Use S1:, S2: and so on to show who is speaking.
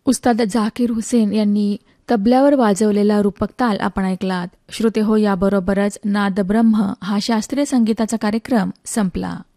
S1: उस्ताद झाकीर हुसेन यांनी तबल्यावर वाजवलेला रूपक ताल आपण ऐकलात. श्रोते हो, याबरोबरच नाद ब्रह्म हा शास्त्रीय संगीताचा कार्यक्रम संपला.